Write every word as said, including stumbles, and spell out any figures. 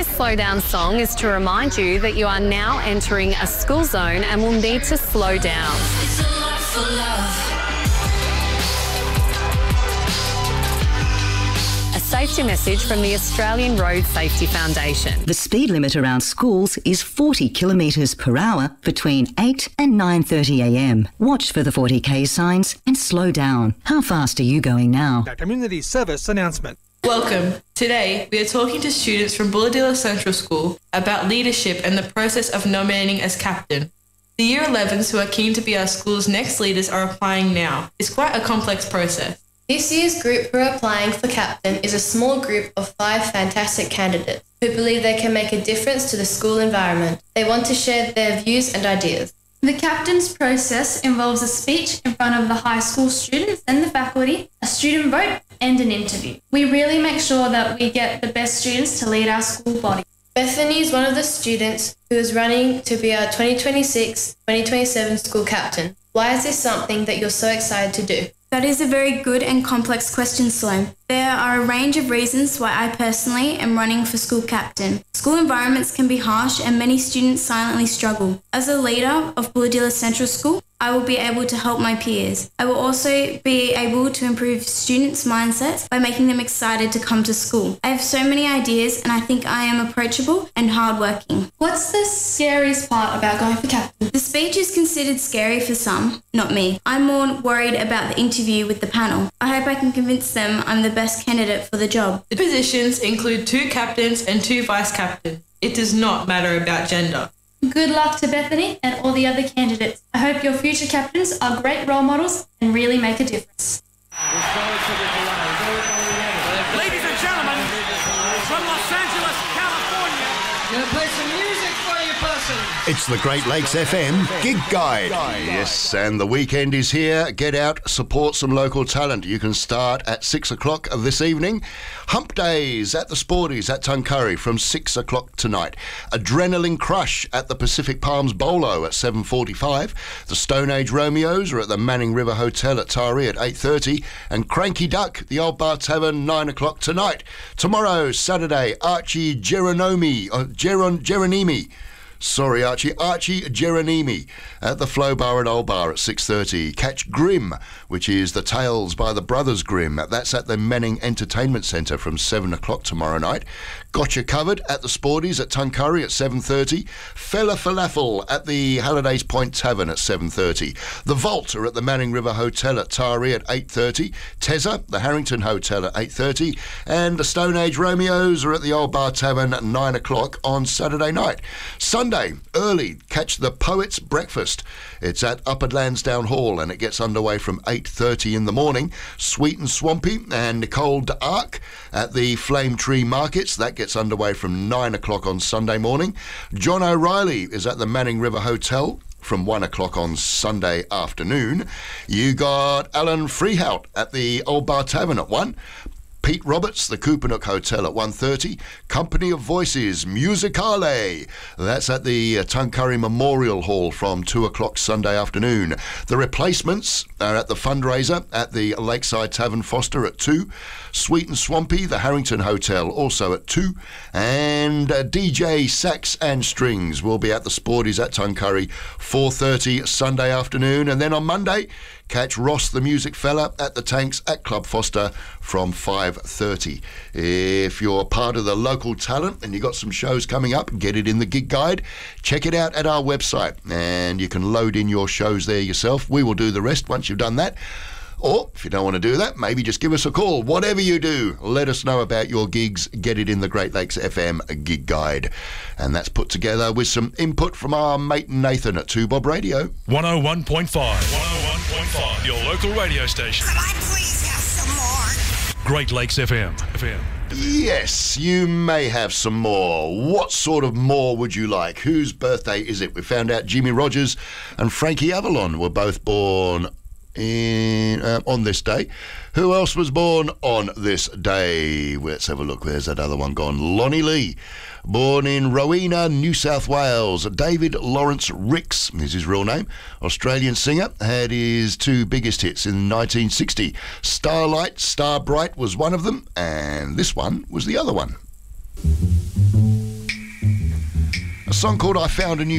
slow down song is to remind you that you are now entering a school zone and will need to slow down. It's a lot for love. A safety message from the Australian Road Safety Foundation. The speed limit around schools is forty kilometres per hour between eight and nine thirty a m. Watch for the forty k signs and slow down. How fast are you going now? A community service announcement. Welcome. Today, we are talking to students from Bulahdelah Central School about leadership and the process of nominating as captain. The Year elevens who are keen to be our school's next leaders are applying now. It's quite a complex process. This year's group who are applying for captain is a small group of five fantastic candidates who believe they can make a difference to the school environment. They want to share their views and ideas. The captain's process involves a speech in front of the high school students and the faculty, a student vote, and an interview. We really make sure that we get the best students to lead our school body. Bethany is one of the students who is running to be our twenty twenty-six twenty twenty-seven school captain. Why is this something that you're so excited to do? That is a very good and complex question, Sloan. There are a range of reasons why I personally am running for school captain. School environments can be harsh and many students silently struggle. As a leader of Bulahdelah Central School, I will be able to help my peers. I will also be able to improve students' mindsets by making them excited to come to school. I have so many ideas and I think I am approachable and hardworking. What's the scariest part about going for captain? The speech is considered scary for some, not me. I'm more worried about the interview with the panel. I hope I can convince them I'm the best candidate for the job. The positions include two captains and two vice captains. It does not matter about gender. Good luck to Bethany and all the other candidates. I hope your future captains are great role models and really make a difference. Ladies and gentlemen, from Los Angeles, California, gonna play some music for you, person. It's the Great Lakes F M Gig Guide. Yes, and the weekend is here. Get out, support some local talent. You can start at six o'clock this evening. Hump Days at the Sporties at Tuncurry from six o'clock tonight. Adrenaline Crush at the Pacific Palms Bolo at seven forty-five. The Stone Age Romeos are at the Manning River Hotel at Taree at eight thirty. And Cranky Duck, the Old Bar Tavern, nine o'clock tonight. Tomorrow, Saturday, Archie Geronimi, uh, Geron, Geronimi. Sorry, Archie. Archie Geronimi at the Flow Bar at Old Bar at six thirty. Catch Grimm, which is the Tales by the Brothers Grimm. That's at the Manning Entertainment Centre from seven o'clock tomorrow night. Gotcha Covered at the Sporties at Tuncurry at seven thirty. Fella Falafel at the Hallidays Point Tavern at seven thirty. The Vault are at the Manning River Hotel at Taree at eight thirty. Tezza, the Harrington Hotel at eight thirty. And the Stone Age Romeos are at the Old Bar Tavern at nine o'clock on Saturday night. Sunday, early, catch the Poets Breakfast. It's at Upper Lansdowne Hall and it gets underway from eight thirty in the morning. Sweet and Swampy and Nicole d'Arc at the Flame Tree Markets. That gets underway from nine o'clock on Sunday morning. John O'Reilly is at the Manning River Hotel from one o'clock on Sunday afternoon. You got Alan Freehout at the Old Bar Tavern at one. Pete Roberts, the Coopanook Hotel at one thirty. Company of Voices, Musicale. That's at the uh, Tuncurry Memorial Hall from two o'clock Sunday afternoon. The Replacements are at the fundraiser at the Lakeside Tavern Foster at two. Sweet and Swampy, the Harrington Hotel, also at two. And uh, D J Sax and Strings will be at the Sporties at Tuncurry, four thirty Sunday afternoon. And then on Monday, catch Ross the Music Fella at the Tanks at Club Foster from five thirty. If you're part of the local talent and you've got some shows coming up, get it in the Gig Guide. Check it out at our website and you can load in your shows there yourself. We will do the rest once you've done that. Or, if you don't want to do that, maybe just give us a call. Whatever you do, let us know about your gigs. Get it in the Great Lakes F M Gig Guide. And that's put together with some input from our mate Nathan at two Bob Radio. one oh one point five. one oh one point five. Your local radio station. Could I please have some more? Great Lakes F M. F M. Yes, you may have some more. What sort of more would you like? Whose birthday is it? We found out Jimmy Rogers and Frankie Avalon were both born in uh, on this day. Who else was born on this day? Let's have a look. Where's that other one gone? Lonnie Lee, born in Rowena, New South Wales. David Lawrence Ricks is his real name. Australian singer, had his two biggest hits in nineteen sixty. Starlight, Star Bright was one of them, and this one was the other one. A song called I Found a New